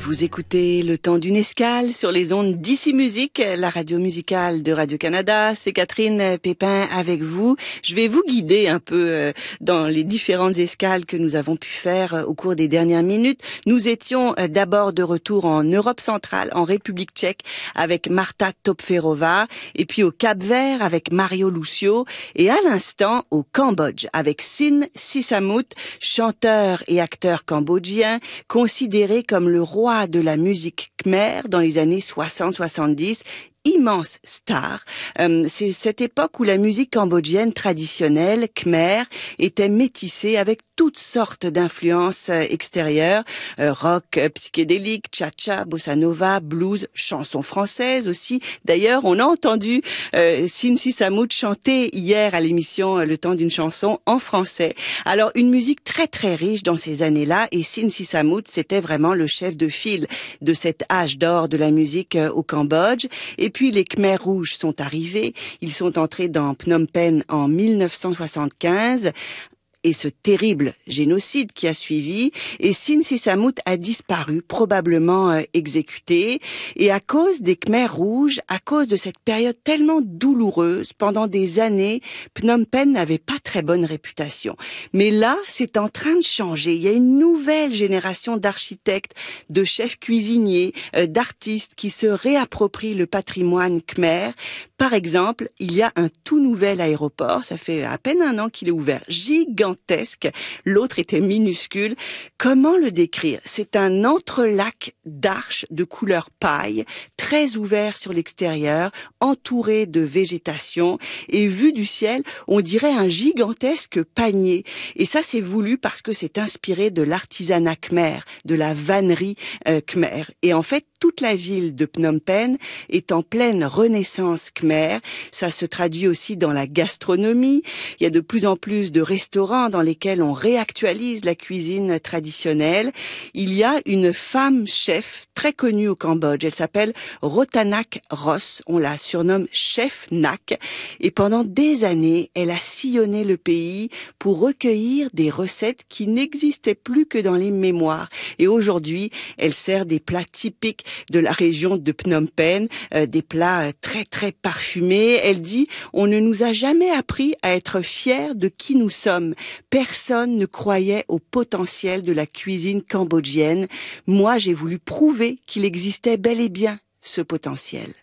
Vous écoutez Le Temps d'une escale sur les ondes d'Ici Musique, la radio musicale de Radio-Canada. C'est Catherine Pépin avec vous. Je vais vous guider un peu dans les différentes escales que nous avons pu faire au cours des dernières minutes. Nous étions d'abord de retour en Europe centrale, en République tchèque, avec Marta Topferová, et puis au Cap-Vert avec Mario Lucio, et à l'instant au Cambodge avec Sin Sisamut, chanteur et acteur cambodgien, considéré comme le roi de la musique khmer dans les années 60-70, immense star. C'est cette époque où la musique cambodgienne traditionnelle, khmer, était métissée avec toutes sortes d'influences extérieures, rock, psychédélique, cha-cha, bossa nova, blues, chansons françaises aussi. D'ailleurs, on a entendu Sin Sisamut chanter hier à l'émission Le Temps d'une chanson en français. Alors, une musique très très riche dans ces années-là, et Sin Sisamut, c'était vraiment le chef de file de cet âge d'or de la musique au Cambodge. Et puis les Khmers rouges sont arrivés, ils sont entrés dans Phnom Penh en 1975, et ce terrible génocide qui a suivi, et Sin Sisamut a disparu, probablement exécuté, et à cause des Khmers rouges, à cause de cette période tellement douloureuse, pendant des années, Phnom Penh n'avait pas très bonne réputation. Mais là, c'est en train de changer. Il y a une nouvelle génération d'architectes, de chefs cuisiniers, d'artistes qui se réapproprient le patrimoine khmer. Par exemple, il y a un tout nouvel aéroport, ça fait à peine un an qu'il est ouvert, gigantesque, l'autre était minuscule. Comment le décrire? C'est un entrelac d'arches de couleur paille, très ouvert sur l'extérieur, entouré de végétation, et vu du ciel, on dirait un gigantesque panier. Et ça, c'est voulu parce que c'est inspiré de l'artisanat khmer, de la vannerie khmer. Et en fait, toute la ville de Phnom Penh est en pleine renaissance khmer. Ça se traduit aussi dans la gastronomie. Il y a de plus en plus de restaurants dans lesquels on réactualise la cuisine traditionnelle. Il y a une femme chef très connue au Cambodge. Elle s'appelle Rotanak Ross. On la surnomme Chef Nak. Et pendant des années, elle a sillonné le pays pour recueillir des recettes qui n'existaient plus que dans les mémoires. Et aujourd'hui, elle sert des plats typiques de la région de Phnom Penh, des plats très très parfumés. Elle dit: on ne nous a jamais appris à être fiers de qui nous sommes. Personne ne croyait au potentiel de la cuisine cambodgienne. Moi, j'ai voulu prouver qu'il existait bel et bien ce potentiel.